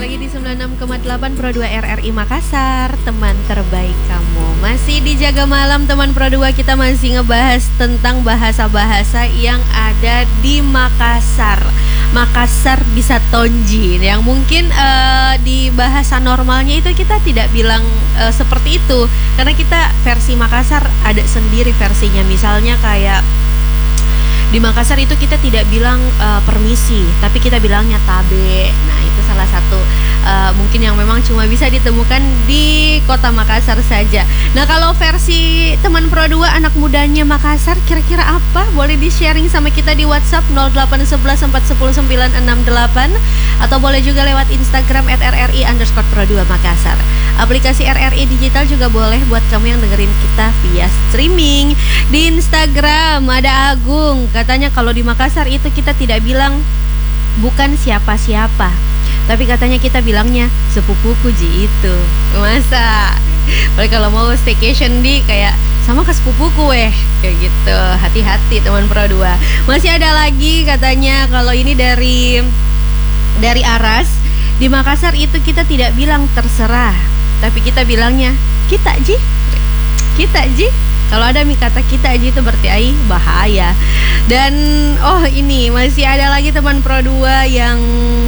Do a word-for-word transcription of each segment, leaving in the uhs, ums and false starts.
lagi di sembilan puluh enam koma delapan Pro dua R R I Makassar, teman terbaik kamu. Masih di Jaga Malam teman Pro dua, kita masih ngebahas tentang bahasa-bahasa yang ada di Makassar. Makassar bisa tonji, yang mungkin uh, di bahasa normalnya itu kita tidak bilang uh, seperti itu, karena kita versi Makassar ada sendiri versinya. Misalnya kayak di Makassar itu kita tidak bilang uh, permisi, tapi kita bilangnya tabe. Nah itu salah satu uh, mungkin yang memang cuma bisa ditemukan di kota Makassar saja. Nah kalau versi teman Pro dua anak mudanya Makassar kira-kira apa? Boleh di-sharing sama kita di WhatsApp nol delapan satu satu empat satu nol sembilan enam delapan, atau boleh juga lewat Instagram at R R I underscore Pro dua Makassar. Aplikasi R R I Digital juga boleh buat kamu yang dengerin kita via streaming. Di Instagram ada Agung, katanya kalau di Makassar itu kita tidak bilang bukan siapa-siapa, tapi katanya kita bilangnya sepupuku ji itu. Masa? Boleh kalau mau staycation di kayak sama ke sepupuku weh, kayak gitu. Hati-hati teman Pro dua. Masih ada lagi katanya kalau ini dari dari Aras, di Makassar itu kita tidak bilang terserah, tapi kita bilangnya kita ji. Kita ji. Kalau ada mi kata kita aja itu berarti ai bahaya. Dan oh ini masih ada lagi teman Pro dua yang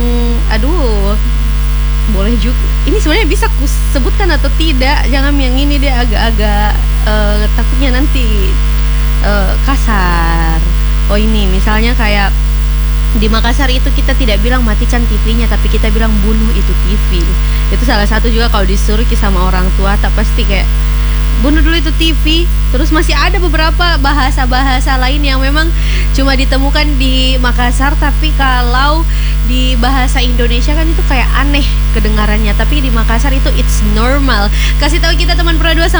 aduh boleh juga. Ini sebenarnya bisa ku sebutkan atau tidak? Jangan yang ini dia agak-agak uh, takutnya nanti uh, kasar. Oh ini misalnya kayak di Makassar itu kita tidak bilang matikan T V-nya, tapi kita bilang bunuh itu T V. Itu salah satu juga kalau disuruh sama orang tua tak pasti kayak bunuh dulu itu T V. Terus masih ada beberapa bahasa-bahasa lain yang memang cuma ditemukan di Makassar, tapi kalau di bahasa Indonesia kan itu kayak aneh kedengarannya, tapi di Makassar itu it's normal. Kasih tahu kita teman Pro dua sampai